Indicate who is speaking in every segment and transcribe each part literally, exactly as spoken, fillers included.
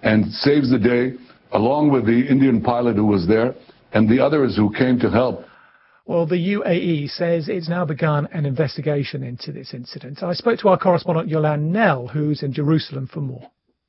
Speaker 1: and saves the day, along with the Indian pilot who was there and the others who came to help.
Speaker 2: Well, the U A E says it's now begun an investigation into this incident. I spoke to our correspondent Yolande Knell, who's in Jerusalem, for more.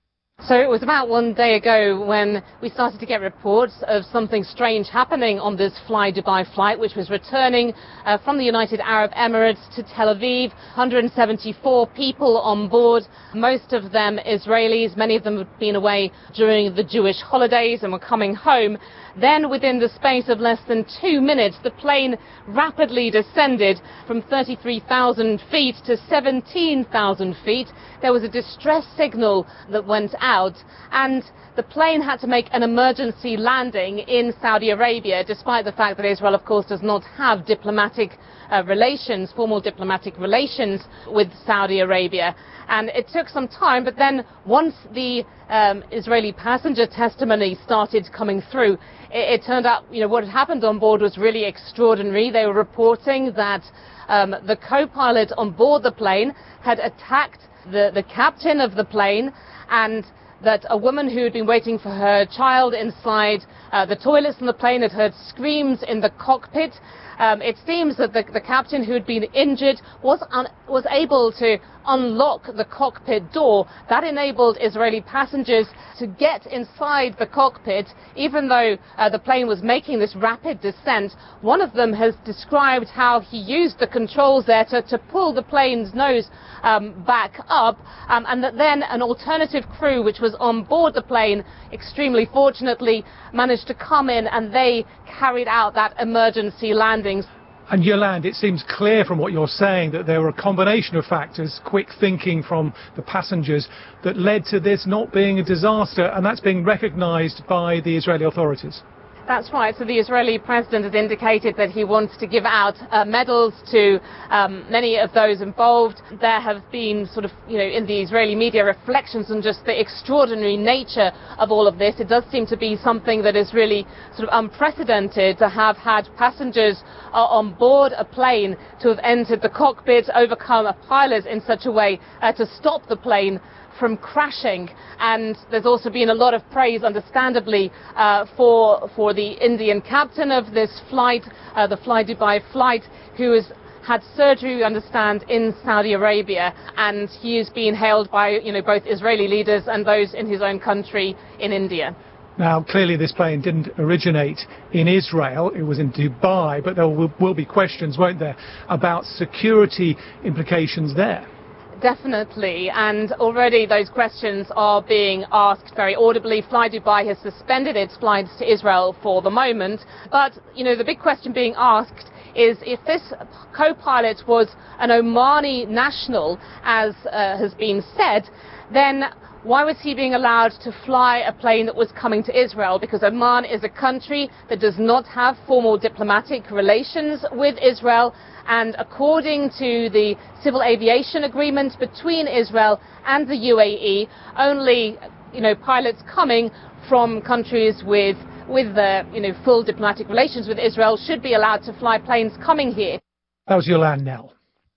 Speaker 3: So it was about one day ago when we started to get reports of something strange happening on this Fly Dubai flight, which was returning uh, from the United Arab Emirates to Tel Aviv. one hundred seventy-four people on board, most of them Israelis. Many of them had been away during the Jewish holidays and were coming home. Then, within the space of less than two minutes, the plane rapidly descended from thirty-three thousand feet to seventeen thousand feet. There was a distress signal that went out, and the plane had to make an emergency landing in Saudi Arabia, despite the fact that Israel, of course, does not have diplomatic uh, relations, formal diplomatic relations with Saudi Arabia. And it took some time, but then once the um, Israeli passenger testimony started coming through, it, it turned out, you know, what had happened on board was really extraordinary. They were reporting that um, the co-pilot on board the plane had attacked the, the captain of the plane, and that a woman who had been waiting for her child inside uh, the toilets in the plane had heard screams in the cockpit. Um, it seems that the, the captain who had been injured was, un, was able to unlock the cockpit door. That enabled Israeli passengers to get inside the cockpit, even though uh, the plane was making this rapid descent. One of them has described how he used the controls there to, to pull the plane's nose um, back up, um, and that then an alternative crew, which was on board the plane, extremely fortunately managed to come in, and they carried out that emergency landing.
Speaker 2: And Yolande, it seems clear from what you're saying that there were a combination of factors, quick thinking from the passengers, that led to this not being a disaster, and that's being recognised by the Israeli authorities.
Speaker 3: That's right. So the Israeli president has indicated that he wants to give out uh, medals to um, many of those involved. There have been sort of, you know, in the Israeli media reflections on just the extraordinary nature of all of this. It does seem to be something that is really sort of unprecedented, to have had passengers uh, on board a plane to have entered the cockpit, overcome a pilot in such a way uh, to stop the plane from crashing. And there's also been a lot of praise, understandably, uh, for for the Indian captain of this flight, uh, the Fly Dubai flight, who has had surgery, we understand, in Saudi Arabia, and he is being hailed by, you know, both Israeli leaders and those in his own country in India.
Speaker 2: Now, clearly this plane didn't originate in Israel, it was in Dubai, but there will, will be questions, won't there, about security implications there.
Speaker 3: Definitely, and already those questions are being asked very audibly. Fly Dubai has suspended its flights to Israel for the moment, but, you know, the big question being asked is if this co-pilot was an Omani national, as uh, has been said, then why was he being allowed to fly a plane that was coming to Israel? Because Oman is a country that does not have formal diplomatic relations with Israel, and according to the civil aviation agreement between Israel and the U A E, only, you know, pilots coming from countries with with the, you know, full diplomatic relations with Israel should be allowed to fly planes coming here.
Speaker 2: That was Yolande Knell.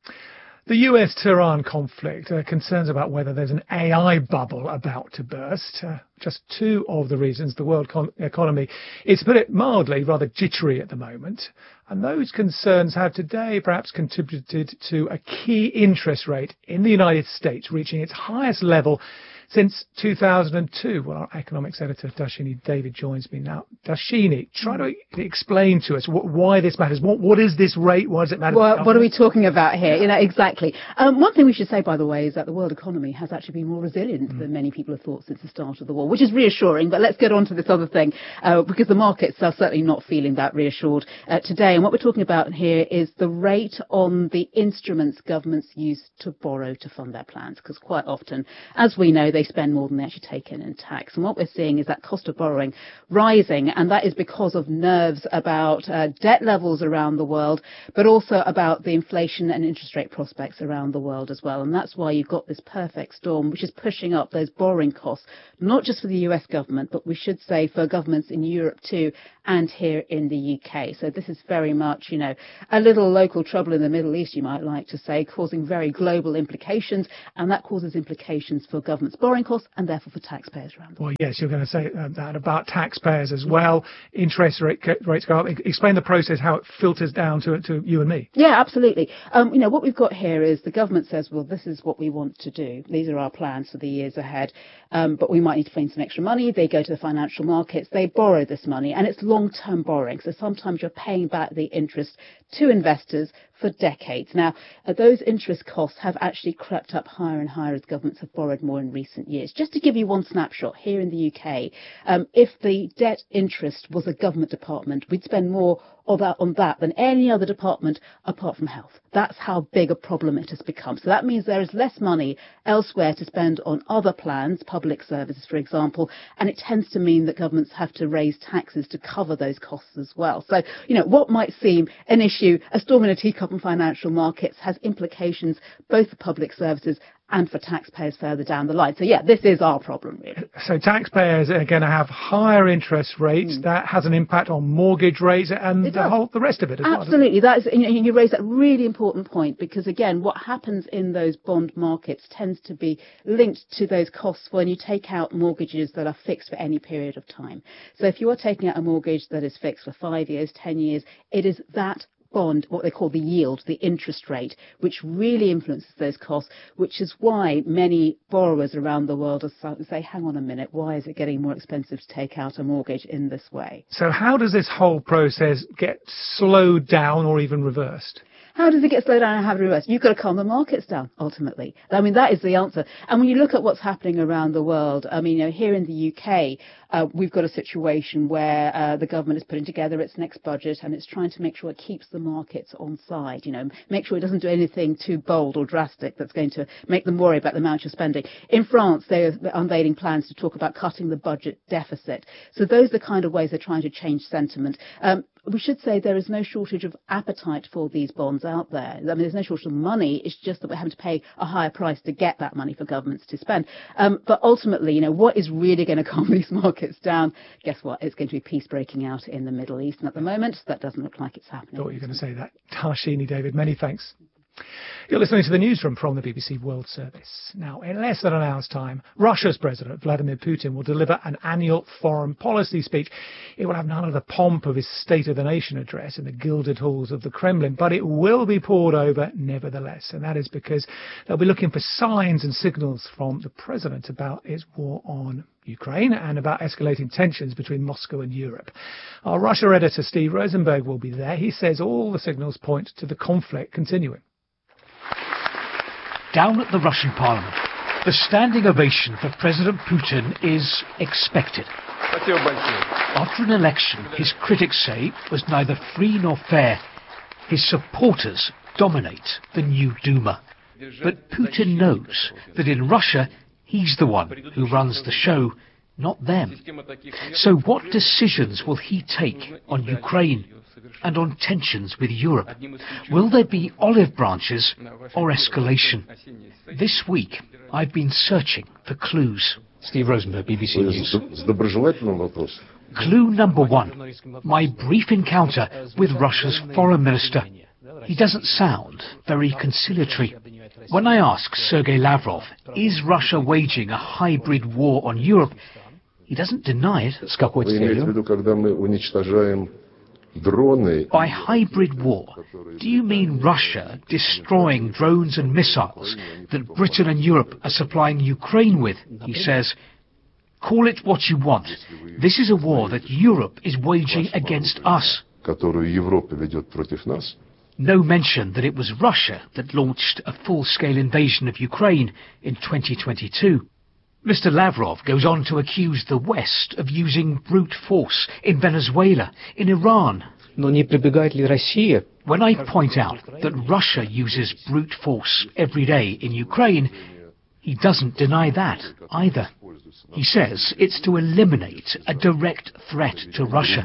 Speaker 2: The U S-Tehran conflict, uh, concerns about whether there's an A I bubble about to burst. Uh, just two of the reasons the world con- economy is, to put it mildly, rather jittery at the moment. And those concerns have today perhaps contributed to a key interest rate in the United States reaching its highest level since two thousand two. Well, our economics editor, Darshini David, joins me now. Darshini, try to explain to us what, why this matters. What, what is this rate? Why does it matter?
Speaker 4: Well, what are we talking about here? You know, exactly. Um, one thing we should say, by the way, is that the world economy has actually been more resilient mm. than many people have thought since the start of the war, which is reassuring. But let's get on to this other thing, uh, because the markets are certainly not feeling that reassured uh, today. And what we're talking about here is the rate on the instruments governments use to borrow to fund their plans, because quite often, as we know, they spend more than they actually take in in tax. And what we're seeing is that cost of borrowing rising, and that is because of nerves about uh, debt levels around the world, but also about the inflation and interest rate prospects around the world as well. And that's why you've got this perfect storm, which is pushing up those borrowing costs, not just for the U S government, but we should say for governments in Europe too, and here in the U K. So this is very much, you know, a little local trouble in the Middle East, you might like to say, causing very global implications, and that causes implications for governments' borrowing borrowing costs and therefore for taxpayers around the world.
Speaker 2: Well, yes, you're going to say uh, that about taxpayers as well. Interest rate, rates go up. Explain the process, how it filters down to to you and me.
Speaker 4: Yeah, absolutely. Um, you know, what we've got here is the government says, well, this is what we want to do. These are our plans for the years ahead. Um, but we might need to find some extra money. They go to the financial markets. They borrow this money, and it's long-term borrowing. So sometimes you're paying back the interest to investors for decades. Now, uh, those interest costs have actually crept up higher and higher as governments have borrowed more in recent years. Just to give you one snapshot, here in the U K, um, if the debt interest was a government department, we'd spend more of that, on that than any other department apart from health. That's how big a problem it has become. So that means there is less money elsewhere to spend on other plans, public services, for example, and it tends to mean that governments have to raise taxes to cover those costs as well. So, you know, what might seem an issue, a storm in a teacup in financial markets, has implications both for public services and for taxpayers further down the line. So, yeah, this is our problem, really.
Speaker 2: So taxpayers are going to have higher interest rates. Mm. That has an impact on mortgage rates and the whole, the rest of it as well.
Speaker 4: Absolutely. That is, you know, you raise that really important point, because, again, what happens in those bond markets tends to be linked to those costs when you take out mortgages that are fixed for any period of time. So if you are taking out a mortgage that is fixed for five years, ten years, it is that bond, what they call the yield, the interest rate, which really influences those costs, which is why many borrowers around the world are starting to say, hang on a minute, why is it getting more expensive to take out a mortgage in this way?
Speaker 2: So how does this whole process get slowed down or even reversed?
Speaker 4: How does it get slowed down and have it reversed? You've got to calm the markets down, ultimately. I mean, that is the answer. And when you look at what's happening around the world, I mean, you know, here in the U K, uh, we've got a situation where uh, the government is putting together its next budget and it's trying to make sure it keeps the markets on side, you know, make sure it doesn't do anything too bold or drastic that's going to make them worry about the amount you're spending. In France, they're unveiling plans to talk about cutting the budget deficit. So those are the kind of ways they're trying to change sentiment. Um, We should say there is no shortage of appetite for these bonds out there. I mean, there's no shortage of money. It's just that we're having to pay a higher price to get that money for governments to spend. Um, but ultimately, you know, what is really going to calm these markets down? Guess what? It's going to be peace breaking out in the Middle East. And at the moment, that doesn't look like it's happening.
Speaker 2: I thought you were going to say that. Darshini, David, many thanks. You're listening to the newsroom from the B B C World Service. Now, in less than an hour's time, Russia's President Vladimir Putin will deliver an annual foreign policy speech. It will have none of the pomp of his State of the Nation address in the gilded halls of the Kremlin, but it will be poured over nevertheless. And that is because they'll be looking for signs and signals from the president about his war on Ukraine and about escalating tensions between Moscow and Europe. Our Russia editor Steve Rosenberg will be there. He says all the signals point to the conflict continuing.
Speaker 5: Down at the Russian parliament, the standing ovation for President Putin is expected. After an election his critics say was neither free nor fair, his supporters dominate the new Duma. But Putin knows that in Russia he's the one who runs the show, not them. So what decisions will he take on Ukraine and on tensions with Europe? Will there be olive branches or escalation? This week, I've been searching for clues. Steve Rosenberg, B B C News. Clue number one, my brief encounter with Russia's foreign minister. He doesn't sound very conciliatory. When I ask Sergei Lavrov, is Russia waging a hybrid war on Europe, he doesn't deny it. By hybrid war, do you mean Russia destroying drones and missiles that Britain and Europe are supplying Ukraine with? He says, call it what you want. This is a war that Europe is waging against us. No mention that it was Russia that launched a full-scale invasion of Ukraine in twenty twenty-two. Mister Lavrov goes on to accuse the West of using brute force in Venezuela, in Iran. When I point out that Russia uses brute force every day in Ukraine, he doesn't deny that either. He says it's to eliminate a direct threat to Russia.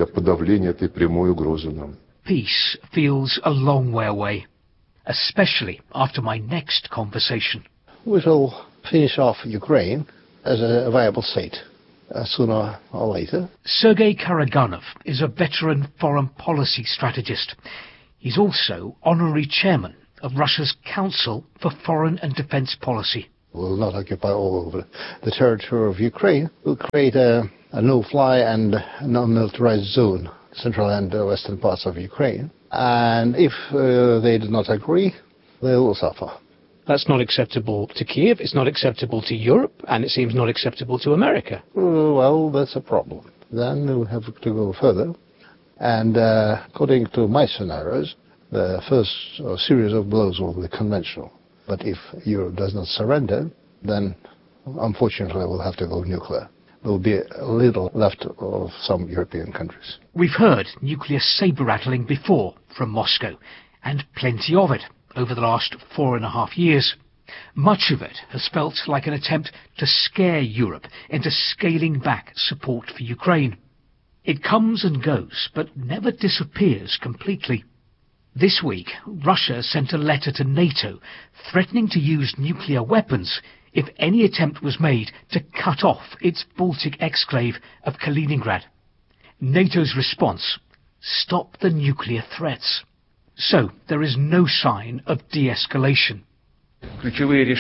Speaker 5: Peace feels a long way away, especially after my next conversation.
Speaker 6: We will finish off Ukraine as a viable state uh, sooner or later.
Speaker 5: Sergei Karaganov is a veteran foreign policy strategist. He's also honorary chairman of Russia's Council for Foreign and Defence Policy.
Speaker 6: will not occupy all over the territory of Ukraine, will create a, a no-fly and non-militarized zone, central and uh, western parts of Ukraine. And if uh, they do not agree, they will suffer.
Speaker 5: That's not acceptable to Kiev, it's not acceptable to Europe, and it seems not acceptable to America.
Speaker 6: Well, that's a problem. Then we have to go further. And uh, according to my scenarios, the first uh, series of blows will be conventional. But if Europe does not surrender, then unfortunately we'll have to go nuclear. There will be a little left of some European countries.
Speaker 5: We've heard nuclear sabre-rattling before from Moscow, and plenty of it over the last four and a half years. Much of it has felt like an attempt to scare Europe into scaling back support for Ukraine. It comes and goes, but never disappears completely. This week, Russia sent a letter to NATO threatening to use nuclear weapons if any attempt was made to cut off its Baltic exclave of Kaliningrad. NATO's response: stop the nuclear threats. So there is no sign of de-escalation. Back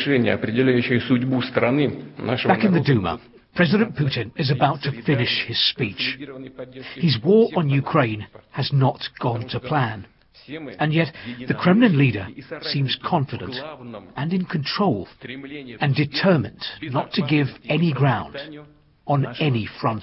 Speaker 5: in the Duma, President Putin is about to finish his speech. His war on Ukraine has not gone to plan. And yet the Kremlin leader seems confident and in control and determined not to give any ground on any front.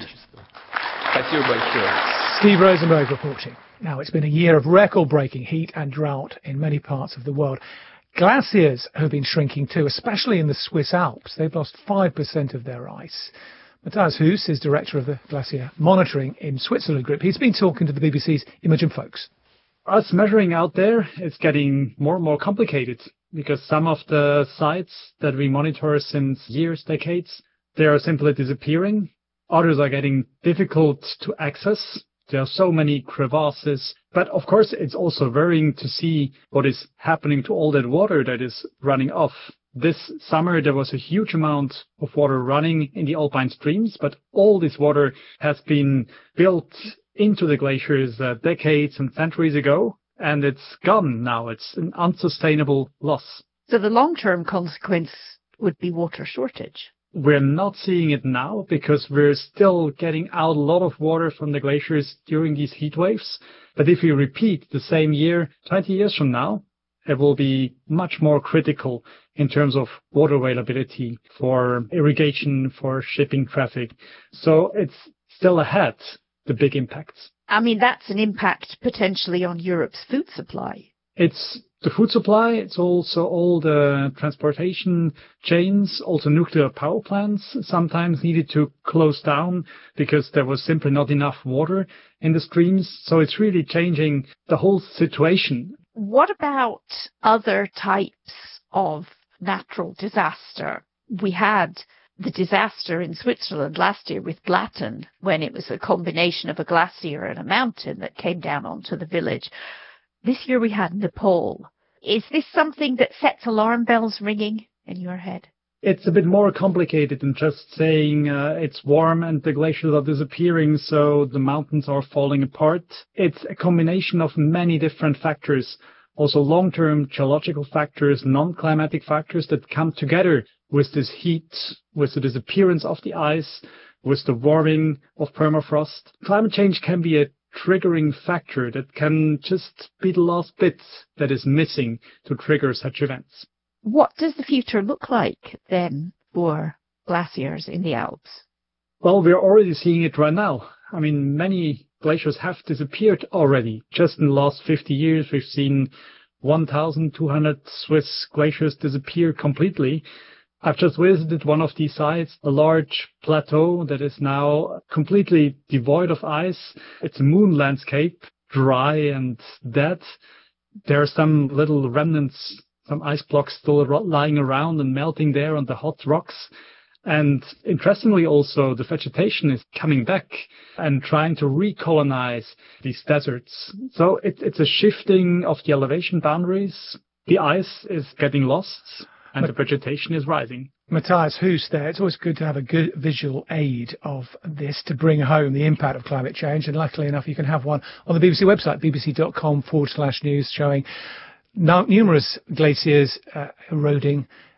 Speaker 2: Steve Rosenberg reporting. Now, it's been a year of record-breaking heat and drought in many parts of the world. Glaciers have been shrinking too, especially in the Swiss Alps. They've lost five percent of their ice. Matthias Huss is director of the Glacier Monitoring in Switzerland Group. He's been talking to the B B C's Imogen Folks.
Speaker 7: Us measuring out there is getting more and more complicated because some of the sites that we monitor since years, decades, they are simply disappearing. Others are getting difficult to access. There are so many crevasses. But of course, it's also worrying to see what is happening to all that water that is running off. This summer, there was a huge amount of water running in the alpine streams, but all this water has been built into the glaciers uh, decades and centuries ago, and it's gone now. It's an unsustainable loss.
Speaker 8: So the long-term consequence would be water shortage.
Speaker 7: We're not seeing it now because we're still getting out a lot of water from the glaciers during these heat waves. But if we repeat the same year, twenty years from now, it will be much more critical in terms of water availability for irrigation, for shipping traffic. So it's still ahead, the big impacts.
Speaker 8: I mean, that's an impact potentially on Europe's food supply.
Speaker 7: It's the food supply. It's also all the transportation chains, also nuclear power plants sometimes needed to close down because there was simply not enough water in the streams. So it's really changing the whole situation.
Speaker 8: What about other types of natural disaster? We had the disaster in Switzerland last year with Blatten, when it was a combination of a glacier and a mountain that came down onto the village. This year we had Nepal. Is this something that sets alarm bells ringing in your head?
Speaker 7: It's a bit more complicated than just saying uh, it's warm and the glaciers are disappearing, so the mountains are falling apart. It's a combination of many different factors, also long-term geological factors, non-climatic factors that come together with this heat, with the disappearance of the ice, with the warming of permafrost. Climate change can be a triggering factor that can just be the last bit that is missing to trigger such events.
Speaker 8: What does the future look like then for glaciers in the Alps?
Speaker 7: Well, we're already seeing it right now. I mean, many glaciers have disappeared already. Just in the last fifty years, we've seen one thousand two hundred Swiss glaciers disappear completely. I've just visited one of these sites, a large plateau that is now completely devoid of ice. It's a moon landscape, dry and dead. There are some little remnants, some ice blocks still lying around and melting there on the hot rocks. And interestingly also, the vegetation is coming back and trying to recolonize these deserts. So it, it's a shifting of the elevation boundaries. The ice is getting lost and the vegetation is rising.
Speaker 2: Matthias Huss there. It's always good to have a good visual aid of this to bring home the impact of climate change. And luckily enough, you can have one on the B B C website, bbc.com forward slash news, showing numerous glaciers uh, eroding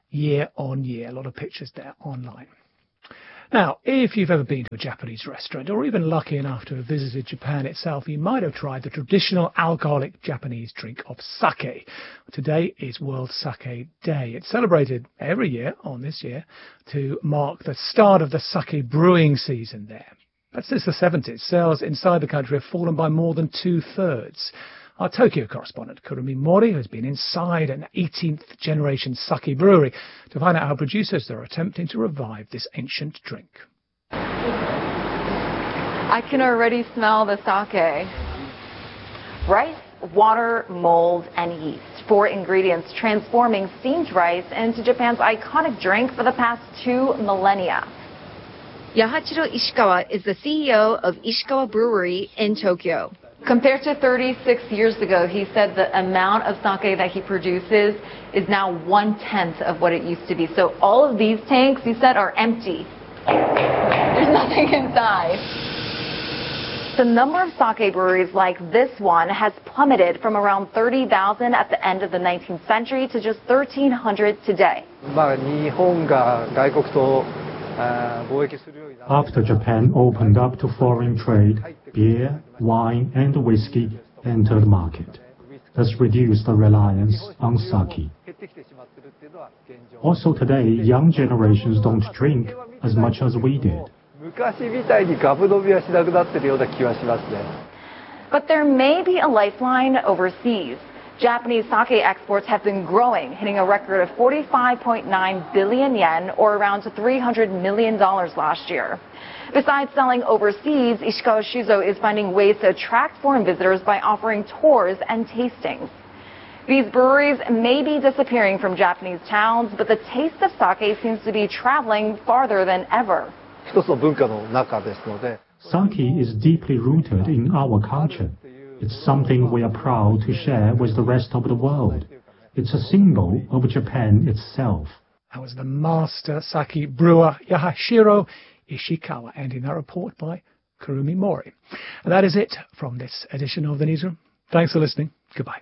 Speaker 2: year on year. A lot of pictures there online. Now, if you've ever been to a Japanese restaurant, or even lucky enough to have visited Japan itself, you might have tried the traditional alcoholic Japanese drink of sake. Today is World Sake Day. It's celebrated every year on this year to mark the start of the sake brewing season there. But since the seventies, sales inside the country have fallen by more than two-thirds. Our Tokyo correspondent, Kurumi Mori, has been inside an eighteenth generation sake brewery to find out how producers are attempting to revive this ancient drink.
Speaker 9: I can already smell the sake. Rice, water, mold, and yeast. Four ingredients transforming steamed rice into Japan's iconic drink for the past two millennia.
Speaker 10: Yahachiro Ishikawa is the C E O of Ishikawa Brewery in Tokyo.
Speaker 9: Compared to thirty-six years ago, he said the amount of sake that he produces is now one-tenth of what it used to be. So all of these tanks, he said, are empty. There's nothing inside. The number of sake breweries like this one has plummeted from around thirty thousand at the end of the nineteenth century to just thirteen hundred today.
Speaker 11: After Japan opened up to foreign trade, beer, wine, and whiskey entered the market. This reduced the reliance on sake. Also today, young generations don't drink as much as we did.
Speaker 9: But there may be a lifeline overseas. Japanese sake exports have been growing, hitting a record of forty-five point nine billion yen, or around three hundred million dollars last year. Besides selling overseas, Ishikawa Shuzo is finding ways to attract foreign visitors by offering tours and tastings. These breweries may be disappearing from Japanese towns, but the taste of sake seems to be traveling farther than ever.
Speaker 11: Sake is deeply rooted in our culture. It's something we are proud to share with the rest of the world. It's a symbol of Japan itself.
Speaker 2: That was the master sake brewer Yahashiro Ishikawa, ending that report by Kurumi Mori. And that is it from this edition of the Newsroom. Thanks for listening. Goodbye.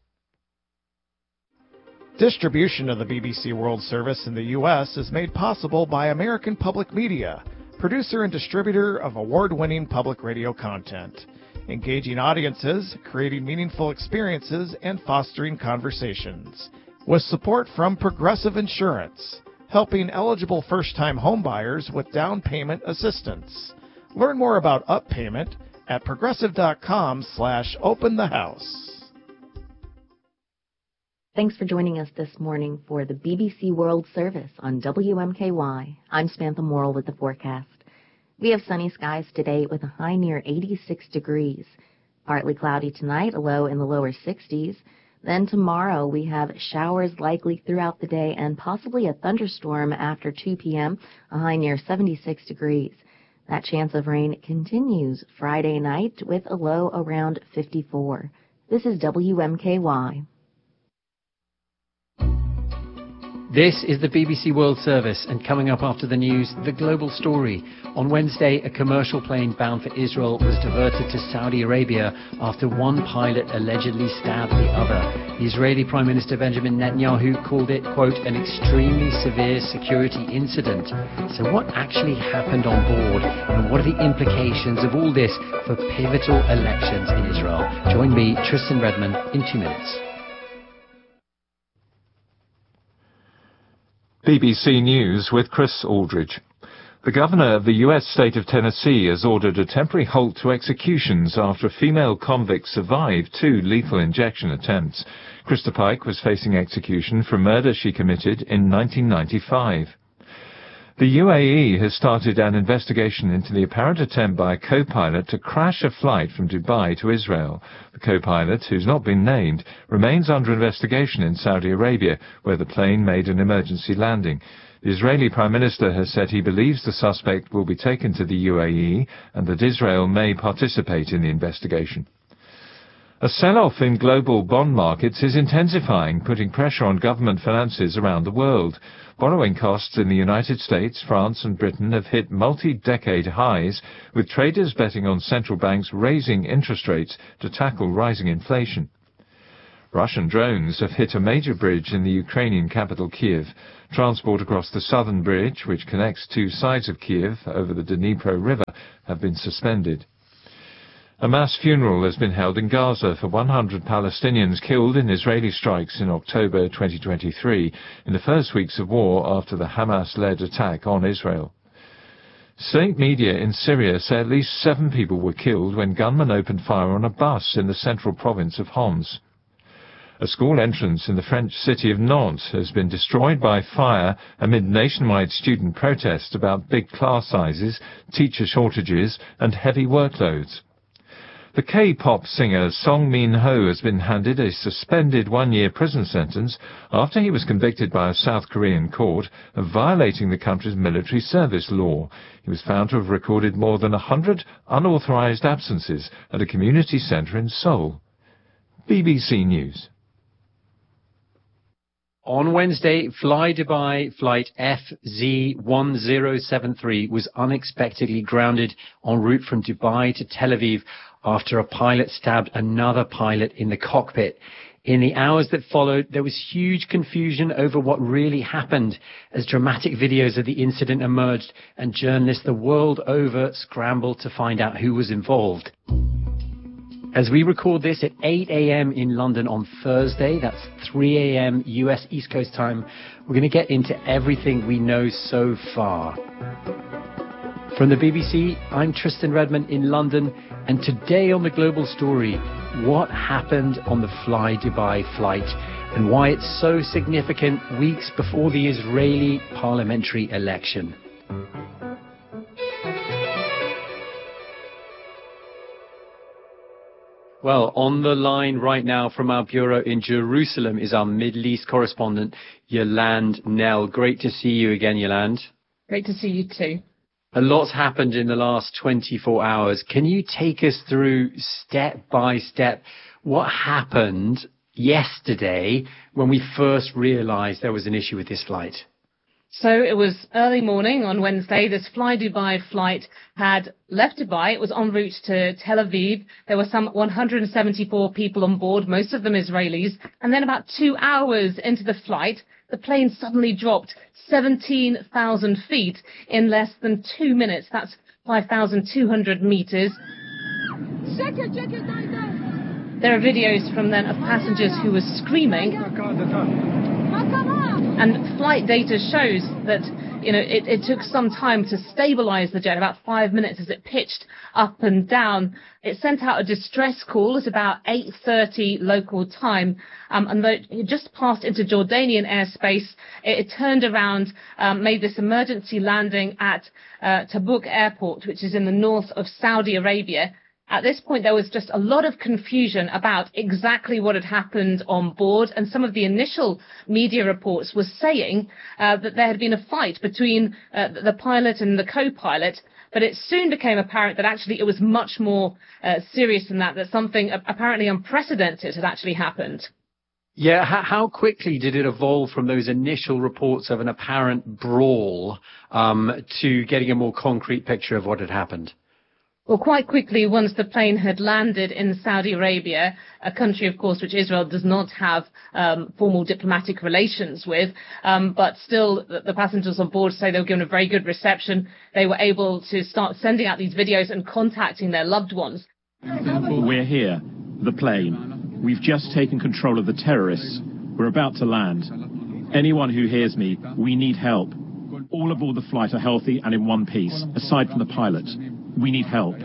Speaker 12: Distribution of the B B C World Service in the U S is made possible by American Public Media, producer and distributor of award-winning public radio content. Engaging audiences, creating meaningful experiences, and fostering conversations. With support from Progressive Insurance, helping eligible first-time homebuyers with down payment assistance. Learn more about Up Payment at progressive.com slash open the house.
Speaker 13: Thanks for joining us this morning for the B B C World Service on W M K Y. I'm Samantha Morrill with the forecast. We have sunny skies today with a high near eighty-six degrees. Partly cloudy tonight, a low in the lower sixties. Then tomorrow we have showers likely throughout the day and possibly a thunderstorm after two p.m., a high near seventy-six degrees. That chance of rain continues Friday night with a low around fifty-four. This is W M K Y.
Speaker 14: This is the B B C World Service, and coming up after the news, the global story. On Wednesday, a commercial plane bound for Israel was diverted to Saudi Arabia after one pilot allegedly stabbed the other. The Israeli Prime Minister Benjamin Netanyahu called it, quote, an extremely severe security incident. So what actually happened on board, and what are the implications of all this for pivotal elections in Israel? Join me, Tristan Redman, in two minutes.
Speaker 15: B B C News with Chris Aldridge. The governor of the U S state of Tennessee has ordered a temporary halt to executions after a female convict survived two lethal injection attempts. Krista Pike was facing execution for murder she committed in nineteen ninety-five. The U A E has started an investigation into the apparent attempt by a co-pilot to crash a flight from Dubai to Israel. The co-pilot, who's not been named, remains under investigation in Saudi Arabia, where the plane made an emergency landing. The Israeli Prime Minister has said he believes the suspect will be taken to the U A E and that Israel may participate in the investigation. A sell-off in global bond markets is intensifying, putting pressure on government finances around the world. Borrowing costs in the United States, France and Britain have hit multi-decade highs, with traders betting on central banks raising interest rates to tackle rising inflation. Russian drones have hit a major bridge in the Ukrainian capital Kiev. Transport across the southern bridge, which connects two sides of Kiev over the Dnipro River, have been suspended. A mass funeral has been held in Gaza for one hundred Palestinians killed in Israeli strikes in October twenty twenty-three, in the first weeks of war after the Hamas-led attack on Israel. State media in Syria say at least seven people were killed when gunmen opened fire on a bus in the central province of Homs. A school entrance in the French city of Nantes has been destroyed by fire amid nationwide student protests about big class sizes, teacher shortages, and heavy workloads. The K-pop singer Song Min-ho has been handed a suspended one-year prison sentence after he was convicted by a South Korean court of violating the country's military service law. He was found to have recorded more than a hundred unauthorized absences at a community centre in Seoul. B B C News.
Speaker 14: On Wednesday, Fly Dubai flight F Z one zero seven three was unexpectedly grounded en route from Dubai to Tel Aviv after a pilot stabbed another pilot in the cockpit. In the hours that followed, there was huge confusion over what really happened as dramatic videos of the incident emerged and journalists the world over scrambled to find out who was involved. As we record this at eight a m in London on Thursday, that's three a m U S East Coast time, we're going to get into everything we know so far. From the B B C, I'm Tristan Redmond in London, and today on The Global Story, what happened on the Fly Dubai flight and why it's so significant weeks before the Israeli parliamentary election. Well, on the line right now from our bureau in Jerusalem is our Middle East correspondent, Yolande Knell. Great to see you again, Yolande.
Speaker 3: Great to see you too.
Speaker 14: A lot's happened in the last twenty-four hours. Can you take us through step by step what happened yesterday when we first realized there was an issue with this flight?
Speaker 3: So it was early morning on Wednesday. This Fly Dubai flight had left Dubai. It was en route to Tel Aviv. There were some one hundred seventy-four people on board, most of them Israelis. And then about two hours into the flight, the plane suddenly dropped seventeen thousand feet in less than two minutes. That's five thousand two hundred meters. There are videos from then of passengers who were screaming. And flight data shows that, you know, it, it took some time to stabilize the jet, about five minutes as it pitched up and down. It sent out a distress call at about eight thirty local time. Um, and though it just passed into Jordanian airspace, it, it turned around, um, made this emergency landing at uh, Tabuk Airport, which is in the north of Saudi Arabia. At this point, there was just a lot of confusion about exactly what had happened on board, and some of the initial media reports were saying uh, that there had been a fight between uh, the pilot and the co-pilot, but it soon became apparent that actually it was much more uh, serious than that, that something apparently unprecedented had actually happened.
Speaker 14: Yeah, how, how quickly did it evolve from those initial reports of an apparent brawl um, to getting a more concrete picture of what had happened?
Speaker 3: Well, quite quickly, once the plane had landed in Saudi Arabia, a country, of course, which Israel does not have um, formal diplomatic relations with, um, but still the, the passengers on board say they were given a very good reception. They were able to start sending out these videos and contacting their loved ones.
Speaker 16: We're here, the plane. We've just taken control of the terrorists. We're about to land. Anyone who hears me, we need help. All aboard the flight are healthy and in one piece, aside from the pilot. We need help.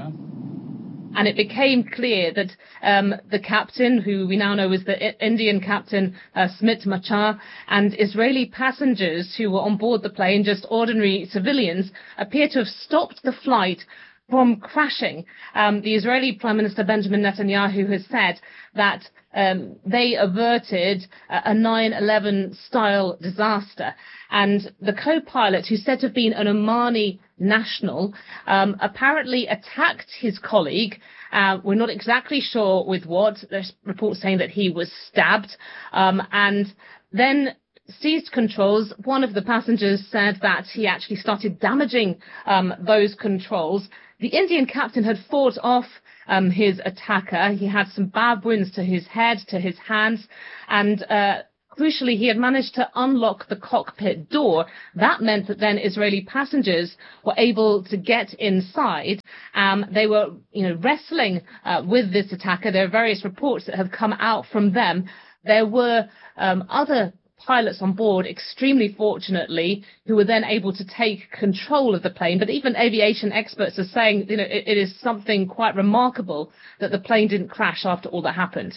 Speaker 3: And it became clear that um, the captain, who we now know is the I- Indian captain, uh, Smit Machar, and Israeli passengers who were on board the plane, just ordinary civilians, appear to have stopped the flight from crashing. Um, the Israeli Prime Minister Benjamin Netanyahu has said that um, they averted a nine eleven style disaster. And the co-pilot, who's said to have been an Omani national, um, apparently attacked his colleague. Uh, we're not exactly sure with what. There's reports saying that he was stabbed. Um, and then seized controls. One of the passengers said that he actually started damaging um, those controls. The Indian captain had fought off um, his attacker. He had some bad wounds to his head, to his hands, and uh, crucially, he had managed to unlock the cockpit door. That meant that then Israeli passengers were able to get inside. Um, they were, you know, wrestling uh, with this attacker. There are various reports that have come out from them. There were um, other pilots on board, extremely fortunately, who were then able to take control of the plane. But even aviation experts are saying, you know, it, it is something quite remarkable that the plane didn't crash after all that happened.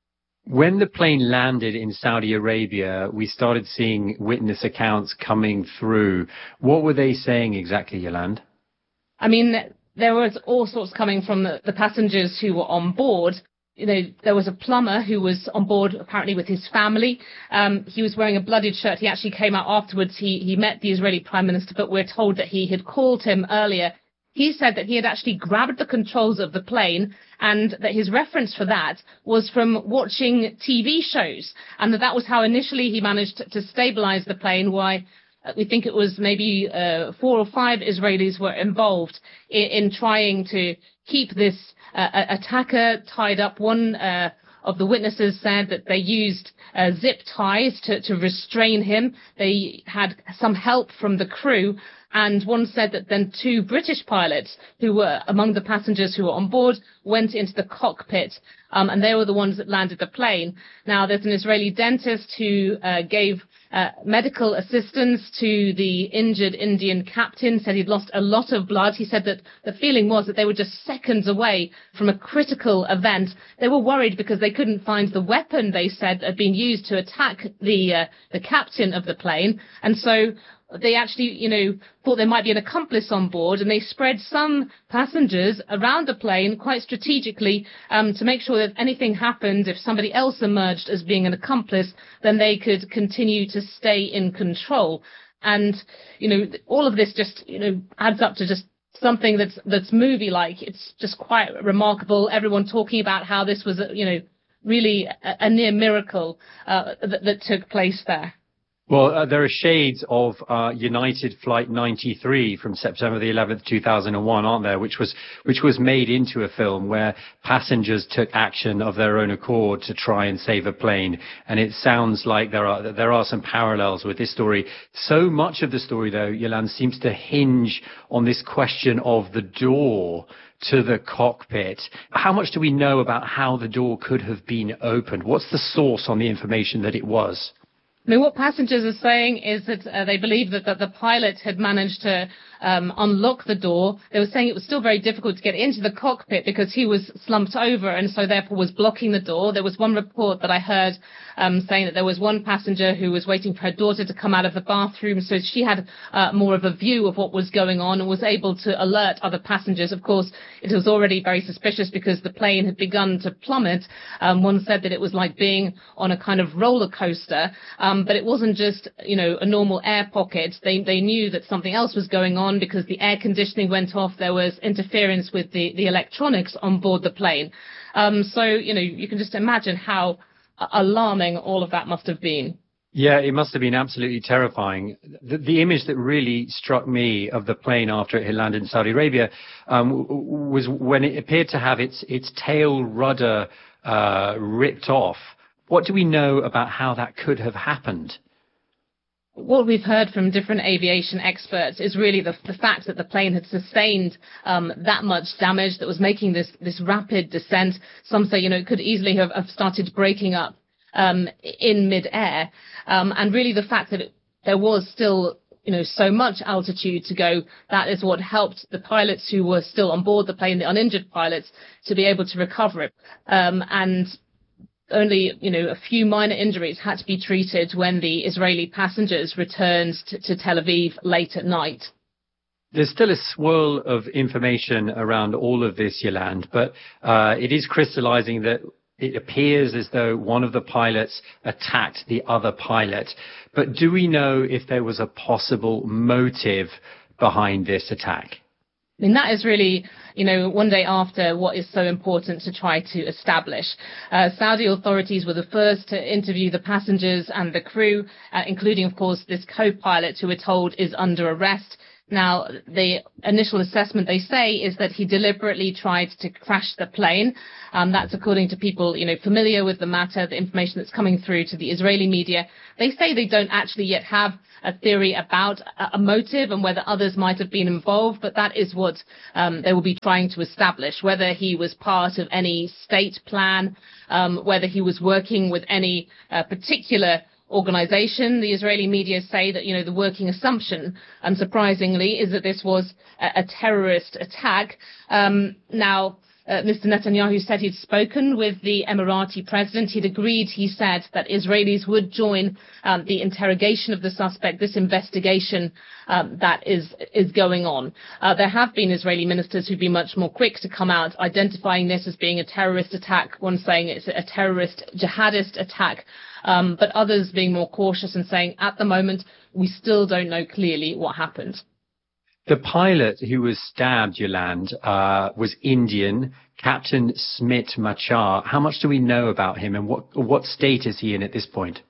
Speaker 14: When the plane landed in Saudi Arabia, we started seeing witness accounts coming through. What were they saying exactly, Yolande?
Speaker 3: I mean, there was all sorts coming from the, the passengers who were on board. You know, there was a plumber who was on board apparently with his family. Um, he was wearing a bloodied shirt. He actually came out afterwards. He, he met the Israeli Prime Minister, but we're told that he had called him earlier. He said that he had actually grabbed the controls of the plane and that his reference for that was from watching T V shows, and that that was how initially he managed to, to stabilize the plane. Why uh, we think it was maybe uh, four or five Israelis were involved in, in trying to keep this uh, attacker tied up. One uh, of the witnesses said that they used uh, zip ties to, to restrain him. They had some help from the crew. And one said that then two British pilots who were among the passengers who were on board went into the cockpit, um, and they were the ones that landed the plane. Now, there's an Israeli dentist who uh, gave uh, medical assistance to the injured Indian captain, said he'd lost a lot of blood. He said that the feeling was that they were just seconds away from a critical event. They were worried because they couldn't find the weapon, they said, had been used to attack the uh, the captain of the plane. And so they actually, you know, thought there might be an accomplice on board, and they spread some passengers around the plane quite strategically um, to make sure that if anything happened, if somebody else emerged as being an accomplice, then they could continue to stay in control. And, you know, all of this just, you know, adds up to just something that's that's movie-like. It's just quite remarkable. Everyone talking about how this was, you know, really a, a near miracle uh, that, that took place there.
Speaker 14: Well, uh, there are shades of uh, United Flight ninety-three from September the eleventh, two thousand one, aren't there? Which was which was made into a film where passengers took action of their own accord to try and save a plane. And it sounds like there are there are some parallels with this story. So much of the story, though, Yolande, seems to hinge on this question of the door to the cockpit. How much do we know about how the door could have been opened? What's the source on the information that it was?
Speaker 3: I mean, what passengers are saying is that uh, they believe that, that the pilot had managed to um, unlock the door. They were saying it was still very difficult to get into the cockpit because he was slumped over and so therefore was blocking the door. There was one report that I heard um, saying that there was one passenger who was waiting for her daughter to come out of the bathroom, so she had uh, more of a view of what was going on and was able to alert other passengers. Of course, it was already very suspicious because the plane had begun to plummet. Um, one said that it was like being on a kind of roller coaster. Um, but it wasn't just, you know, a normal air pocket. They they knew that something else was going on because the air conditioning went off. There was interference with the, the electronics on board the plane. Um, so, you know, you can just imagine how alarming all of that must have been.
Speaker 14: Yeah, it must have been absolutely terrifying. The, the image that really struck me of the plane after it had landed in Saudi Arabia um, was when it appeared to have its, its tail rudder uh, ripped off. What do we know about how that could have happened?
Speaker 3: What we've heard from different aviation experts is really the, the fact that the plane had sustained um, that much damage that was making this, this rapid descent. Some say, you know, it could easily have, have started breaking up um, in mid-air. Um, and really the fact that it, there was still, you know, so much altitude to go, that is what helped the pilots who were still on board the plane, the uninjured pilots, to be able to recover it. Um, and only, you know, a few minor injuries had to be treated when the Israeli passengers returned to, to Tel Aviv late at night.
Speaker 14: There's still a swirl of information around all of this, Yolande, but uh, it is crystallizing that it appears as though one of the pilots attacked the other pilot. But do we know if there was a possible motive behind this attack?
Speaker 3: I mean, that is really you know, one day after what is so important to try to establish. Uh, Saudi authorities were the first to interview the passengers and the crew, uh, including, of course, this co-pilot who we're told is under arrest. Now, the initial assessment, they say, is that he deliberately tried to crash the plane. Um, that's according to people, you know, familiar with the matter, the information that's coming through to the Israeli media. They say they don't actually yet have a theory about a, a motive and whether others might have been involved, but that is what um, they will be trying to establish, whether he was part of any state plan, um, whether he was working with any uh, particular organization. The Israeli media say that, you know, the working assumption, unsurprisingly, is that this was a, a terrorist attack. Um, now, uh, Mister Netanyahu said he'd spoken with the Emirati president. He'd agreed, he said, that Israelis would join um, the interrogation of the suspect, this investigation um, that is is going on. Uh, there have been Israeli ministers who've been much more quick to come out, identifying this as being a terrorist attack, one saying it's a terrorist jihadist attack. Um, but others being more cautious and saying, at the moment, we still don't know clearly what happened.
Speaker 14: The pilot who was stabbed, Yolande, uh, was Indian, Captain Smit Machar. How much do we know about him, and what what state is he in at this point?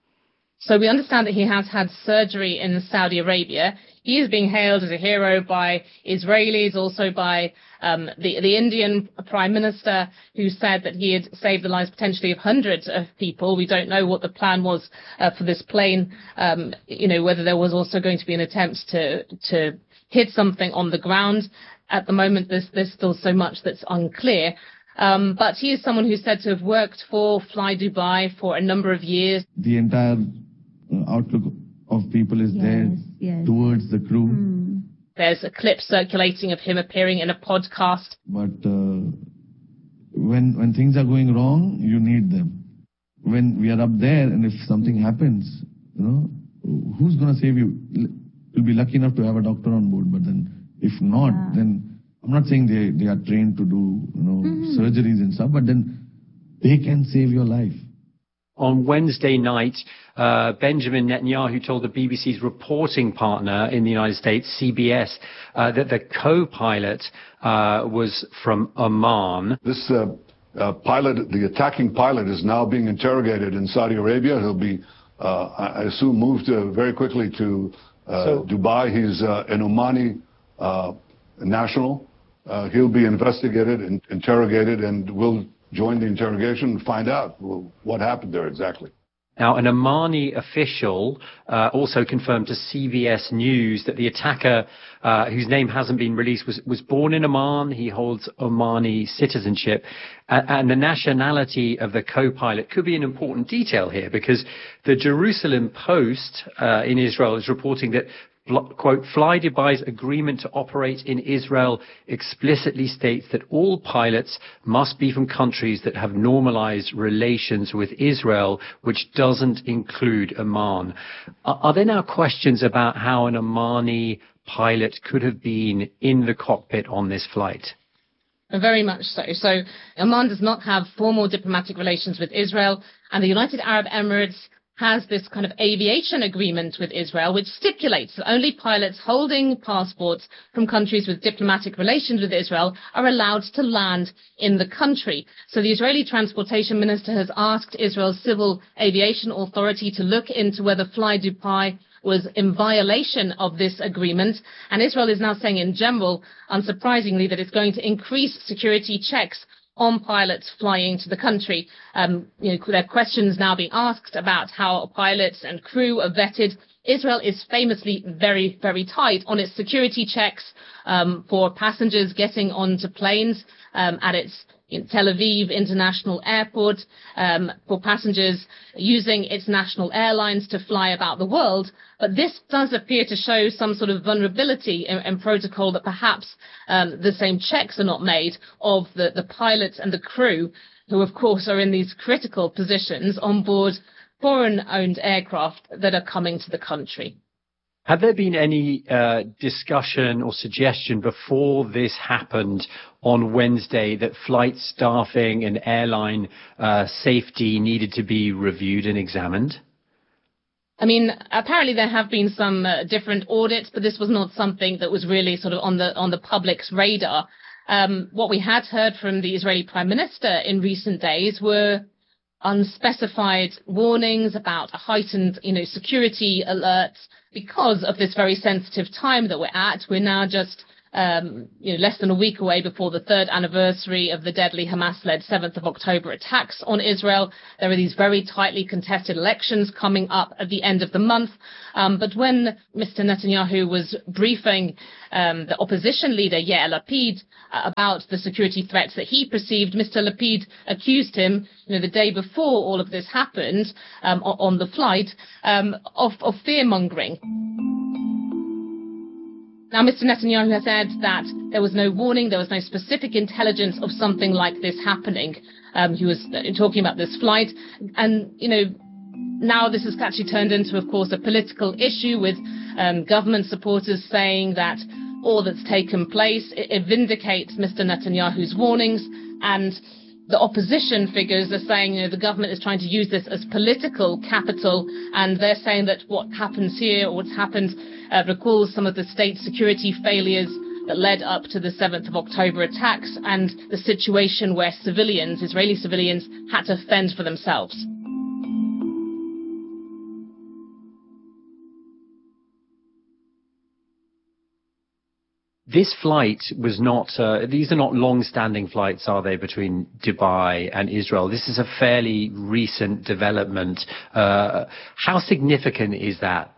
Speaker 3: So we understand that he has had surgery in Saudi Arabia. He is being hailed as a hero by Israelis, also by um, the, the Indian Prime Minister, who said that he had saved the lives potentially of hundreds of people. We don't know what the plan was uh, for this plane, um, you know, whether there was also going to be an attempt to to hit something on the ground. At the moment, there's, there's still so much that's unclear. Um, but he is someone who's said to have worked for Fly Dubai for a number of years.
Speaker 17: The entire outlook of people is yes, there yes. towards the crew.
Speaker 3: Mm. There's a clip circulating of him appearing in a podcast.
Speaker 17: But uh, when when things are going wrong, you need them. When we are up there and if something happens, you know, who's going to save you? You'll be lucky enough to have a doctor on board, but then if not, yeah. then I'm not saying they, they are trained to do, you know, mm-hmm. surgeries and stuff, but then they can save your life.
Speaker 14: On Wednesday night, uh, Benjamin Netanyahu told the B B C's reporting partner in the United States, C B S, uh, that the co-pilot uh, was from Oman.
Speaker 1: This uh, uh, pilot, the attacking pilot, is now being interrogated in Saudi Arabia. He'll be, uh, I assume, moved uh, very quickly to uh, so, Dubai. He's uh, an Omani uh, national. Uh, he'll be investigated and interrogated, and will join the interrogation and find out what happened there exactly.
Speaker 14: Now, an Omani official uh, also confirmed to C B S News that the attacker, uh, whose name hasn't been released, was, was born in Oman. He holds Omani citizenship. Uh, and the nationality of the co-pilot could be an important detail here, because the Jerusalem Post uh, in Israel is reporting that, quote, Fly Dubai's agreement to operate in Israel explicitly states that all pilots must be from countries that have normalized relations with Israel, which doesn't include Oman. Are, are there now questions about how an Omani pilot could have been in the cockpit on this flight?
Speaker 3: Very much so. So Oman does not have formal diplomatic relations with Israel, and the United Arab Emirates has this kind of aviation agreement with Israel, which stipulates that only pilots holding passports from countries with diplomatic relations with Israel are allowed to land in the country. So the Israeli transportation minister has asked Israel's civil aviation authority to look into whether Fly Dubai was in violation of this agreement. And Israel is now saying in general, unsurprisingly, that it's going to increase security checks on pilots flying to the country. Um, you know, there are questions now being asked about how pilots and crew are vetted. Israel is famously very, very tight on its security checks um, for passengers getting onto planes um, at its in Tel Aviv International Airport, um, for passengers using its national airlines to fly about the world. But this does appear to show some sort of vulnerability in, in protocol, that perhaps um, the same checks are not made of the, the pilots and the crew, who of course are in these critical positions on board foreign-owned aircraft that are coming to the country.
Speaker 14: Had there been any uh, discussion or suggestion before this happened on Wednesday that flight staffing and airline uh, safety needed to be reviewed and examined?
Speaker 3: I mean, apparently there have been some uh, different audits, but this was not something that was really sort of on the on the public's radar. Um, what we had heard from the Israeli Prime Minister in recent days were unspecified warnings about a heightened, you know, security alerts because of this very sensitive time that we're at. We're now just Um, you know, less than a week away before the third anniversary of the deadly Hamas-led seventh of October attacks on Israel. There are these very tightly contested elections coming up at the end of the month. Um, but when Mister Netanyahu was briefing um, the opposition leader, Yair Lapid, uh, about the security threats that he perceived, Mister Lapid accused him, you know, the day before all of this happened, um, on the flight, um, of, of fear-mongering. Now, Mister Netanyahu has said that there was no warning, there was no specific intelligence of something like this happening. Um, he was talking about this flight. And, you know, now this has actually turned into, of course, a political issue with um, government supporters saying that all that's taken place, it, it vindicates Mister Netanyahu's warnings. And the opposition figures are saying, you know, the government is trying to use this as political capital, and they're saying that what happens here, or what's happened, uh, recalls some of the state security failures that led up to the seventh of October attacks and the situation where civilians, Israeli civilians, had to fend for themselves.
Speaker 14: This flight was not, uh, these are not long-standing flights, are they, between Dubai and Israel? This is a fairly recent development. Uh, how significant is that?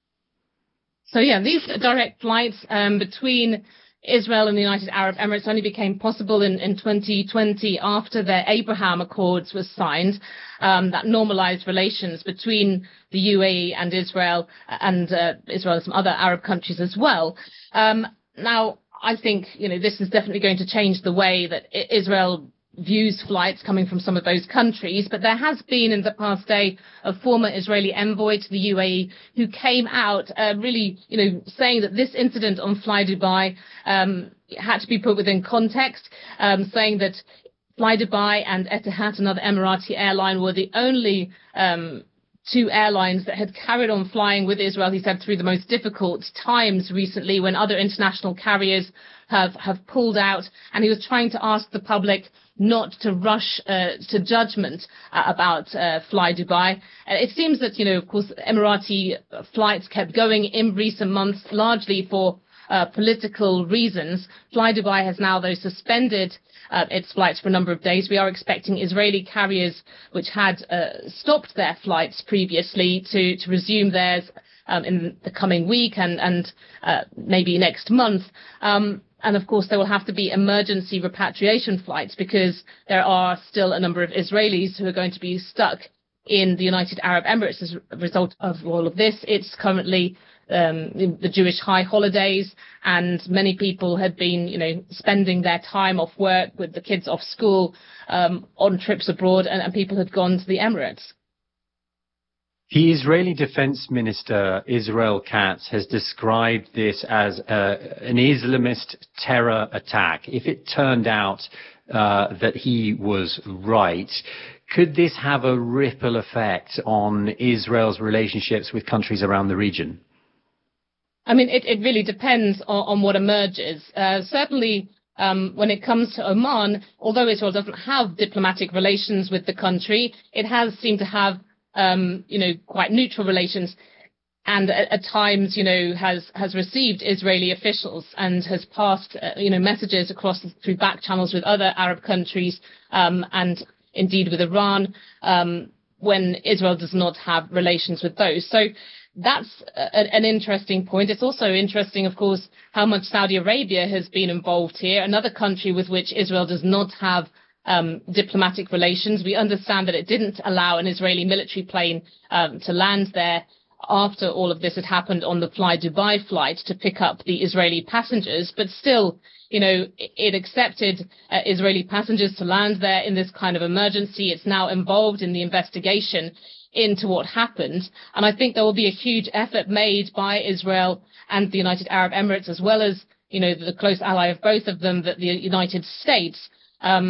Speaker 3: So, yeah, these direct flights um, between Israel and the United Arab Emirates only became possible in, in twenty twenty after their Abraham Accords was signed. Um, that normalized relations between the U A E and Israel, and uh, Israel and some other Arab countries as well. Um, Now, I think, you know, this is definitely going to change the way that Israel views flights coming from some of those countries. But there has been in the past day a former Israeli envoy to the U A E who came out uh, really, you know, saying that this incident on Fly Dubai um, had to be put within context, um, saying that Fly Dubai and Etihad, another Emirati airline, were the only um two airlines that had carried on flying with Israel, he said, through the most difficult times recently when other international carriers have, have pulled out. And he was trying to ask the public not to rush uh, to judgment uh, about uh, Fly Dubai. Uh, it seems that, you know, of course, Emirati flights kept going in recent months, largely for uh, political reasons. Fly Dubai has now, though, suspended Uh, its flights for a number of days. We are expecting Israeli carriers, which had uh, stopped their flights previously, to, to resume theirs um, in the coming week and, and uh, maybe next month. Um, and of course, there will have to be emergency repatriation flights because there are still a number of Israelis who are going to be stuck in the United Arab Emirates as a result of all of this. It's currently Um, the Jewish high holidays, and many people had been, you know, spending their time off work with the kids off school um, on trips abroad, and, and people had gone to the Emirates.
Speaker 14: The Israeli Defense Minister, Israel Katz, has described this as uh, an Islamist terror attack. If it turned out uh, that he was right, could this have a ripple effect on Israel's relationships with countries around the region?
Speaker 3: I mean, it, it really depends on, on what emerges. Uh, certainly, um, when it comes to Oman, although Israel doesn't have diplomatic relations with the country, it has seemed to have, um, you know, quite neutral relations, and at, at times, you know, has has received Israeli officials and has passed, uh, you know, messages across through back channels with other Arab countries, um, and indeed with Iran, um, when Israel does not have relations with those. So that's a, an interesting point. It's also interesting, of course, how much Saudi Arabia has been involved here, another country with which Israel does not have um, diplomatic relations. We understand that it didn't allow an Israeli military plane um, to land there after all of this had happened on the Fly Dubai flight to pick up the Israeli passengers. But still, you know, it, it accepted uh, Israeli passengers to land there in this kind of emergency. It's now involved in the investigation into what happened. And I think there will be a huge effort made by Israel and the United Arab Emirates, as well as, you know, the close ally of both of them, that the United States, um,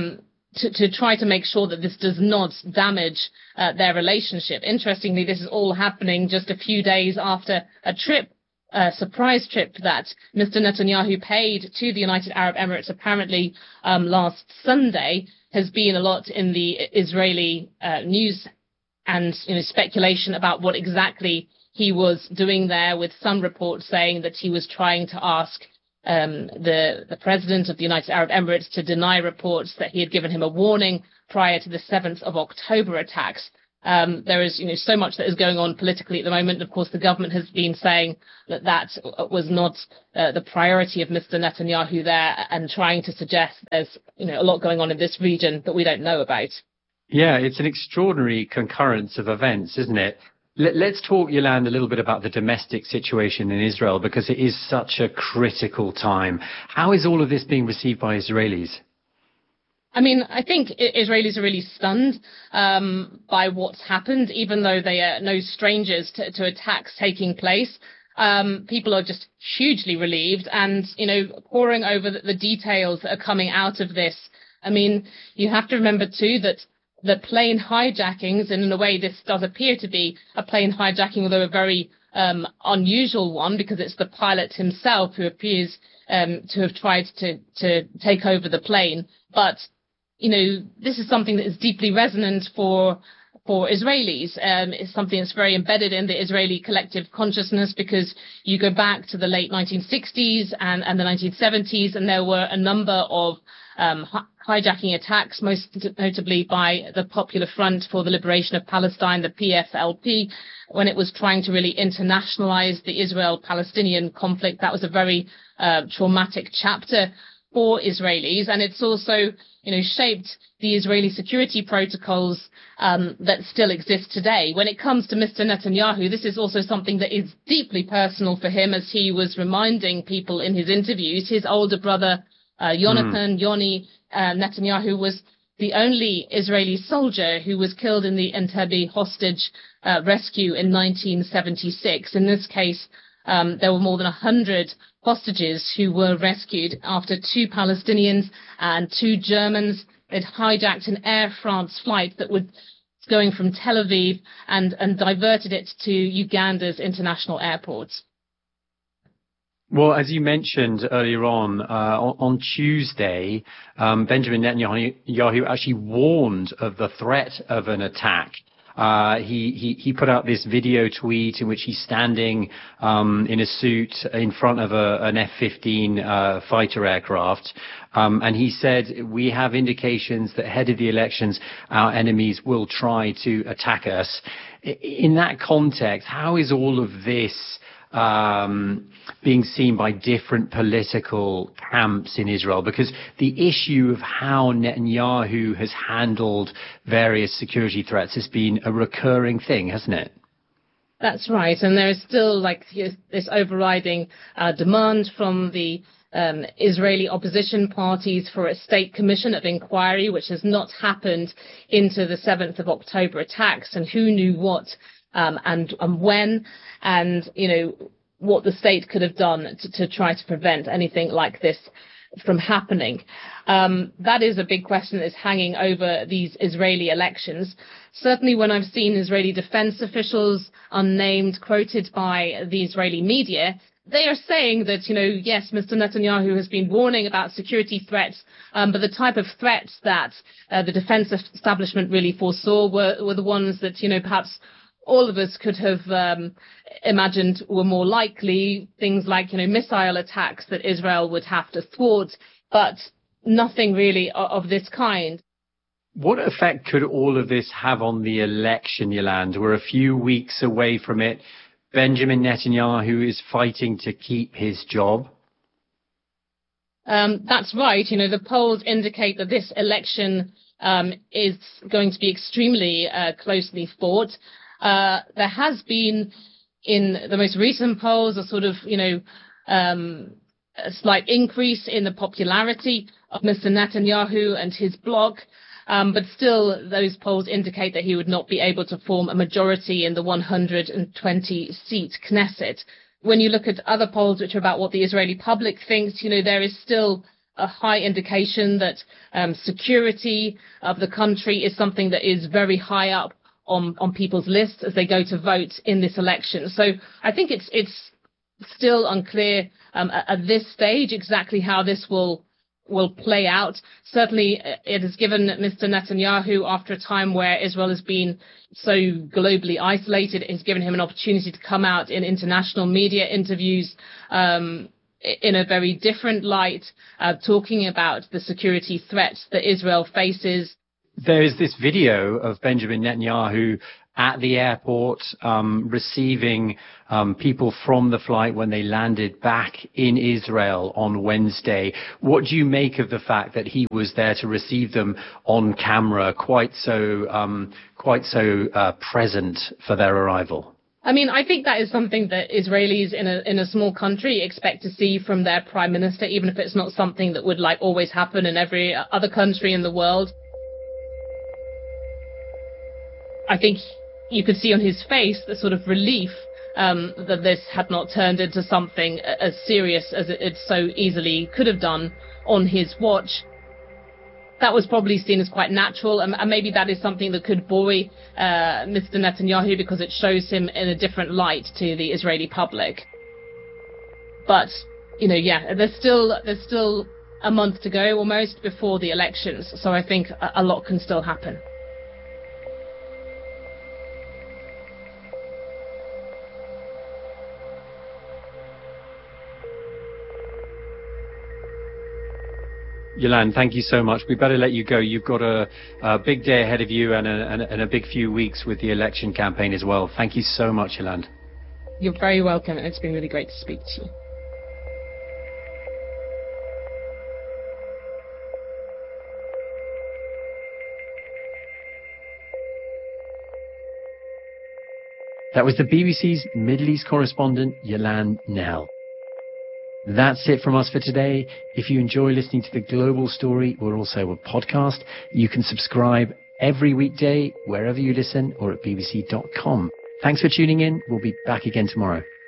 Speaker 3: to, to try to make sure that this does not damage uh, their relationship. Interestingly, this is all happening just a few days after a trip, a surprise trip that Mister Netanyahu paid to the United Arab Emirates, apparently um, last Sunday, has been a lot in the Israeli uh, news and you know, speculation about what exactly he was doing there, with some reports saying that he was trying to ask um, the, the president of the United Arab Emirates to deny reports that he had given him a warning prior to the seventh of October attacks. Um, there is, you know, so much that is going on politically at the moment. Of course, the government has been saying that that was not uh, the priority of Mister Netanyahu there, and trying to suggest there's, you know, a lot going on in this region that we don't know about.
Speaker 14: Yeah, it's an extraordinary concurrence of events, isn't it? Let, let's talk, Yolande, a little bit about the domestic situation in Israel, because it is such a critical time. How is all of this being received by Israelis?
Speaker 3: I mean, I think Israelis are really stunned um, by what's happened, even though they are no strangers to, to attacks taking place. Um, people are just hugely relieved and, you know, poring over the, the details that are coming out of this. I mean, you have to remember, too, that the plane hijackings, and in a way this does appear to be a plane hijacking, although a very um, unusual one, because it's the pilot himself who appears um, to have tried to, to take over the plane. But you know, this is something that is deeply resonant for for Israelis. Um, it's something that's very embedded in the Israeli collective consciousness, because you go back to the late nineteen sixties and, and the nineteen seventies, and there were a number of um, hijacking attacks, most notably by the Popular Front for the Liberation of Palestine, the P F L P, when it was trying to really internationalize the Israel-Palestinian conflict. That was a very uh, traumatic chapter for Israelis, and it's also, you know, shaped the Israeli security protocols um, that still exist today. When it comes to Mister Netanyahu, this is also something that is deeply personal for him, as he was reminding people in his interviews. His older brother, uh, Jonathan, mm. Yoni uh, Netanyahu, was the only Israeli soldier who was killed in the Entebbe hostage uh, rescue in nineteen seventy-six. In this case, um, there were more than one hundred hostages who were rescued after two Palestinians and two Germans had hijacked an Air France flight that was going from Tel Aviv and, and diverted it to Uganda's international airports.
Speaker 14: Well, as you mentioned earlier on, uh, on, on Tuesday, um, Benjamin Netanyahu actually warned of the threat of an attack. Uh, he, he, he put out this video tweet in which he's standing um, in a suit in front of a, an F fifteen uh, fighter aircraft. Um, and he said, we have indications that ahead of the elections, our enemies will try to attack us. In that context, how is all of this um, being seen by different political camps in Israel? Because the issue of how Netanyahu has handled various security threats has been a recurring thing, hasn't it?
Speaker 3: That's right. And there is still like this overriding uh, demand from the um, Israeli opposition parties for a state commission of inquiry, which has not happened into the seventh of October attacks, and who knew what um, and, and when, and, you know, what the state could have done to, to try to prevent anything like this from happening. Um, that is a big question that is hanging over these Israeli elections. Certainly when I've seen Israeli defense officials, unnamed, quoted by the Israeli media, they are saying that, you know, yes, Mister Netanyahu has been warning about security threats, um, but the type of threats that uh, the defense establishment really foresaw were, were the ones that, you know, perhaps all of us could have um, imagined were more likely, things like, you know, missile attacks that Israel would have to thwart, but nothing really of, of this kind.
Speaker 14: What effect could all of this have on the election, Yolande? We're a few weeks away from it. Benjamin Netanyahu is fighting to keep his job.
Speaker 3: Um, that's right. You know, the polls indicate that this election um, is going to be extremely uh, closely fought. Uh, there has been, in the most recent polls, a sort of, you know, um, a slight increase in the popularity of Mister Netanyahu and his bloc. Um, but still, those polls indicate that he would not be able to form a majority in the one hundred twenty seat Knesset. When you look at other polls which are about what the Israeli public thinks, you know, there is still a high indication that um, security of the country is something that is very high up on, on people's lists as they go to vote in this election. So I think it's it's still unclear um, at, at this stage exactly how this will will play out. Certainly, it has given Mister Netanyahu, after a time where Israel has been so globally isolated, it has given him an opportunity to come out in international media interviews um, in a very different light, uh, talking about the security threats that Israel faces.
Speaker 14: There is this video of Benjamin Netanyahu at the airport um, receiving um, people from the flight when they landed back in Israel on Wednesday. What do you make of the fact that he was there to receive them on camera, quite so um, quite so uh, present for their arrival?
Speaker 3: I mean, I think that is something that Israelis in a in a small country expect to see from their prime minister, even if it's not something that would like always happen in every other country in the world. I think you could see on his face the sort of relief um, that this had not turned into something as serious as it, it so easily could have done on his watch. That was probably seen as quite natural, and, and maybe that is something that could buoy uh, Mister Netanyahu because it shows him in a different light to the Israeli public. But, you know, yeah, there's still there's still a month to go almost before the elections, so I think a, a lot can still happen.
Speaker 14: Yolande, thank you so much. We better let you go. You've got a, a big day ahead of you and a, and, a, and a big few weeks with the election campaign as well. Thank you so much, Yolande.
Speaker 3: You're very welcome. It's been really great to speak to you.
Speaker 14: That was the B B C's Middle East correspondent, Yolande Knell. That's it from us for today. If you enjoy listening to The Global Story, we're also a podcast. You can subscribe every weekday wherever you listen or at b b c dot com. Thanks for tuning in. We'll be back again tomorrow.